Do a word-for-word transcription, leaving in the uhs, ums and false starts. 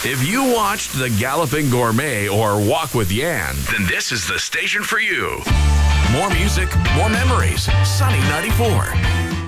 If you watched The Galloping Gourmet or Walk with Yan, then this is the station for you. More music, more memories. Sunny ninety-four.